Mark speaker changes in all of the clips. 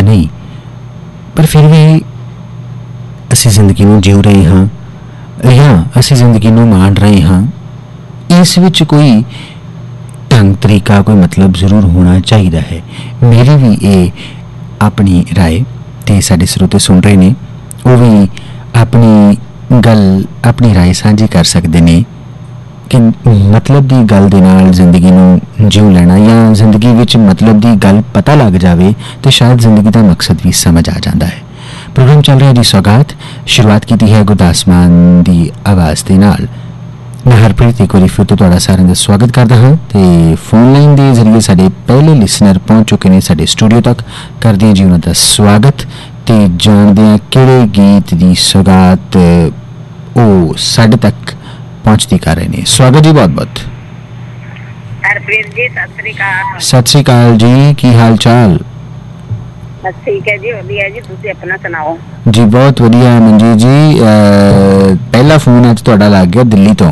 Speaker 1: नहीं, पर फिर भी असी जिंदगी नूं जीव रहे हाँ या असी जिंदगी नूं मान रहे हाँ। इस विच कोई ढंग तरीका कोई मतलब जरूर होना चाहिए है। मेरी भी ये अपनी राय ते साडे श्रोते सुन रहे ने वो भी अपनी गल अपनी राय साझी कर सकते ने कि मतलब दी गल दे नाल जिंदगी नूं जीव लेना या जिंदगी विच मतलब दी गल पता लग जाए तो शायद जिंदगी का मकसद भी समझ आ जाता है। प्रोग्राम चल रहा है जी सौगात, शुरुआत की है गुरदास मान दी आवाज़ के नाल। मैं हरप्रीत एक बार फिर तो तुहाडा सारिਆਂ ਦਾ स्वागत करता हाँ तो फोन लाइन के जरिए साडे पहले लिसनर पहुँच चुके हैं साडे स्टूडियो तक। करते हैं जी उन्हां दा स्वागत तो जानते हैं किहड़े गीत की सौगात वो साडे तक पहुँचती कर रहे हैं। स्वागत जी बहुत बहुत।
Speaker 2: हरप्रीत जी सत श्री अकाल।
Speaker 1: सत श्री अकाल जी, की हाल चाल?
Speaker 2: बस ठीक है जी, वधिया जी, तुसीं अपना सुनाओ?
Speaker 1: जी बहुत वधिया मनजीत जी। पहला फोन अज तुहाडा लग गया दिल्ली तो।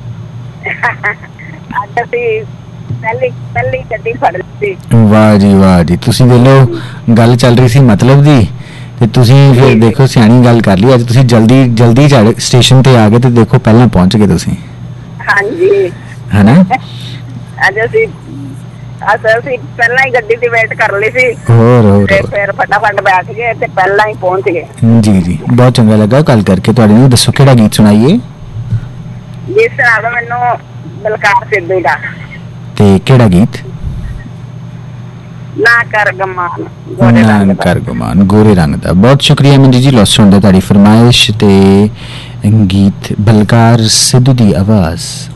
Speaker 2: अज असीं पहली गड्डी फड़ ली।
Speaker 1: वाह जी तुसीं दे लो गल चल रही सी मतलब दी ते तुसीं फिर देखो सियाणी गल कर ली। अज तुसीं जल्दी स्टेशन ते आ गए ते देखो पहला पहुंच गए तुसीं।
Speaker 2: हाँ जी
Speaker 1: है ना।
Speaker 2: अज असीं पहला ही गड्डी दी वेट कर ली सी ते फिर फटाफट बैठ गए ते पहला ही पहुंच गए। जी
Speaker 1: बहुत चंगा लगा गल करके। तुहाडे नूं दसो किहड़ा गीत सुनाइए?
Speaker 2: जी सुना मैनू बलकार सिद्धू दा।
Speaker 1: ते किहड़ा गीत?
Speaker 2: ना कर गमान
Speaker 1: गोरे रंग दा। बहुत शुक्रिया मंजी जी, लॉस सुन दा तुहाडी फरमाइश ते गीत बलकार सिद्धू दी आवाज़।